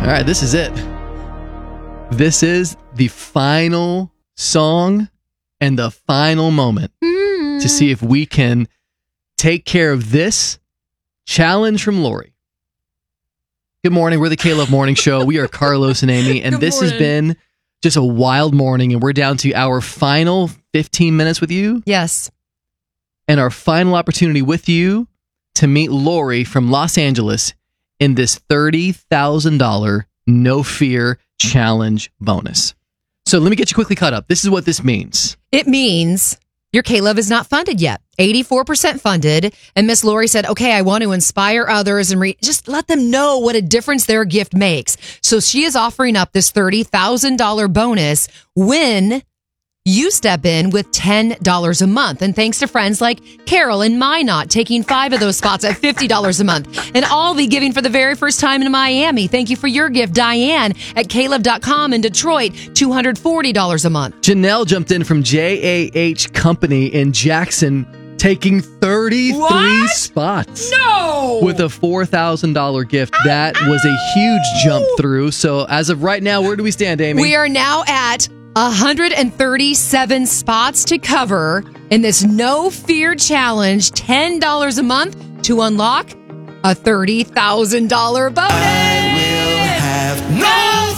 right, this is it. This is the final song and the final moment to see if we can take care of this challenge from Lori. Good morning. We're the K-Love Morning Show. We are Carlos and Amy, and this has been just a wild morning, and we're down to our final 15 minutes with you. Yes. And our final opportunity with you to meet Lori from Los Angeles in this $30,000 No Fear Challenge bonus. So let me get you quickly caught up. This is what this means. It means your K-Love is not funded yet. 84% funded. And Miss Lori said, okay, I want to inspire others and just let them know what a difference their gift makes. So she is offering up this $30,000 bonus when you step in with $10 a month. And thanks to friends like Carol and Minot taking 5 of those spots at $50 a month. And I'll be giving for the very first time in Miami. Thank you for your gift, Diane at klove.com in Detroit, $240 a month. Janelle jumped in from JAH Company in Jackson, taking 33 spots. No! With a $4,000 gift. That was a huge jump through. So as of right now, where do we stand, Amy? We are now at 137 spots to cover in this No Fear Challenge, $10 a month to unlock a $30,000 bonus. I will have no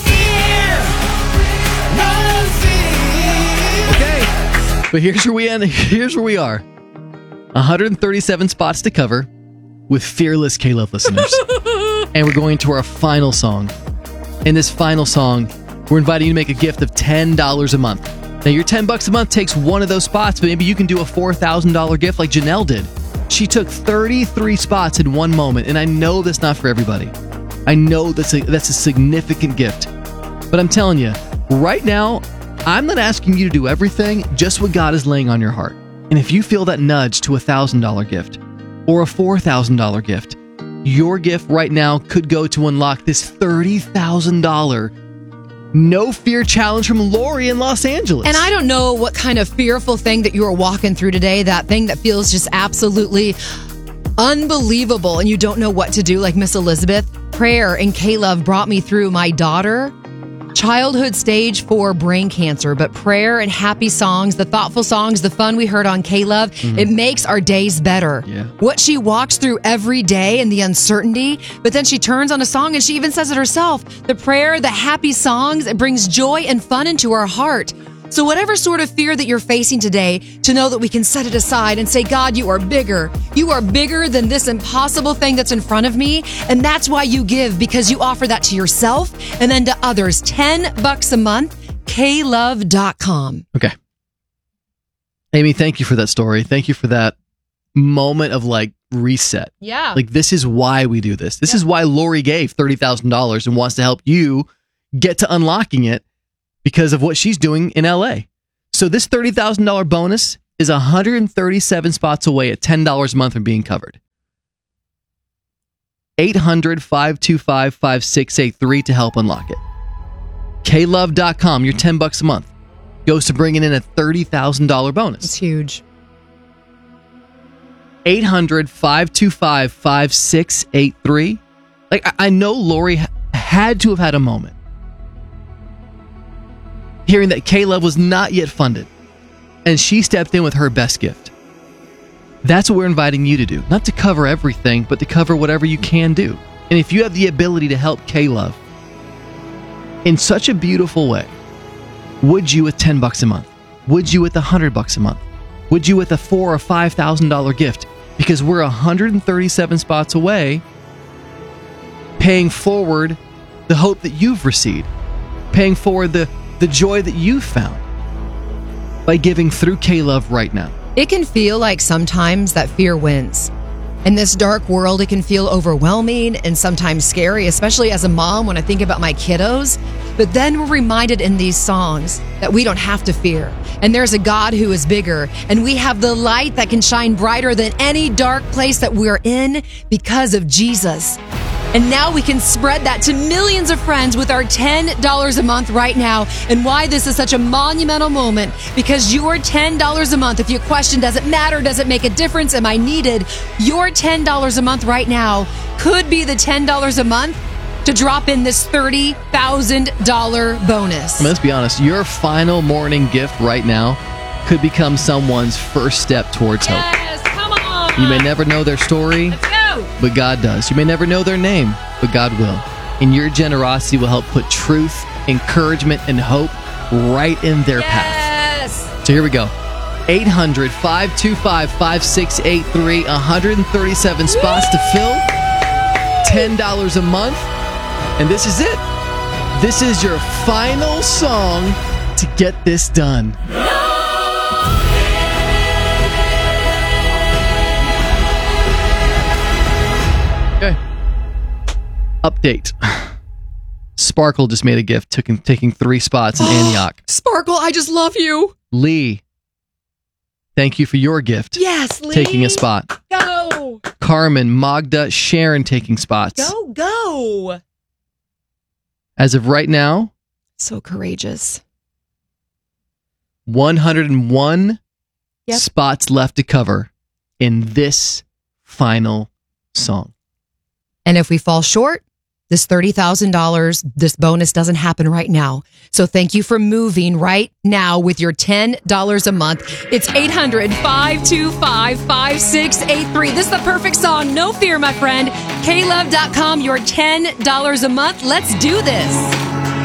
fear, no fear. Okay, but here's where we end. Here's where we are. 137 spots to cover with fearless K-Love listeners. And we're going to our final song. In this final song, we're inviting you to make a gift of $10 a month. Now, your $10 a month takes one of those spots, but maybe you can do a $4,000 gift like Janelle did. She took 33 spots in one moment, and I know that's not for everybody. I know that's a significant gift. But I'm telling you, right now, I'm not asking you to do everything, just what God is laying on your heart. And if you feel that nudge to a $1,000 gift or a $4,000 gift, your gift right now could go to unlock this $30,000 No Fear Challenge from Lori in Los Angeles. And I don't know what kind of fearful thing that you are walking through today, that thing that feels just absolutely unbelievable and you don't know what to do, like Miss Elizabeth. Prayer and K-Love brought me through my daughter. Childhood stage 4 brain cancer, but prayer and happy songs, the thoughtful songs, the fun we heard on K-Love, it makes our days better. Yeah. What she walks through every day and the uncertainty, but then she turns on a song and she even says it herself. The prayer, the happy songs, it brings joy and fun into our heart. So whatever sort of fear that you're facing today, to know that we can set it aside and say, God, you are bigger. You are bigger than this impossible thing that's in front of me. And that's why you give, because you offer that to yourself and then to others. $10 a month, klove.com. Okay. Amy, thank you for that story. Thank you for that moment of reset. Yeah. This is why we do this. This is why Lori gave $30,000 and wants to help you get to unlocking it, because of what she's doing in LA. So this $30,000 bonus is 137 spots away at $10 a month from being covered. 800-525-5683 to help unlock it. klove.com, your $10 a month, goes to bringing in a $30,000 bonus. It's huge. 800-525-5683. I know Lori had to have had a moment hearing that K-Love was not yet funded, and she stepped in with her best gift. That's what we're inviting you to do. Not to cover everything, but to cover whatever you can do. And if you have the ability to help K-Love in such a beautiful way, would you with $10 a month? Would you with $100 a month? Would you with a $4,000 or $5,000 gift? Because we're 137 spots away, paying forward the hope that you've received, paying forward the joy that you've found by giving through K-Love right now. It can feel like sometimes that fear wins. In this dark world, it can feel overwhelming and sometimes scary, especially as a mom when I think about my kiddos. But then we're reminded in these songs that we don't have to fear. And there's a God who is bigger. And we have the light that can shine brighter than any dark place that we're in because of Jesus. And now we can spread that to millions of friends with our $10 a month right now. And why this is such a monumental moment, because your $10 a month, if you question, does it matter? Does it make a difference? Am I needed? Your $10 a month right now could be the $10 a month to drop in this $30,000 bonus. I mean, let's be honest, your final morning gift right now could become someone's first step towards hope. Yes, come on. You may never know their story, Let's go. but God does. You may never know their name, but God will. And your generosity will help put truth, encouragement, and hope right in their path. Yes. So here we go. 800-525-5683, 137 spots to fill, $10 a month, and this is it. This is your final song to get this done. Okay. Update. Sparkle just made a gift, taking 3 spots in Antioch. Sparkle, I just love you. Lee, thank you for your gift. Yes, Lee. Taking a spot. Go. Carmen, Magda, Sharon taking spots. Go. As of right now, So courageous. 101 Yep. spots left to cover in this final song. And if we fall short, this $30,000, this bonus doesn't happen right now. So thank you for moving right now with your $10 a month. It's 800-525-5683. This is the perfect song. No fear, my friend. KLove.com, your $10 a month. Let's do this.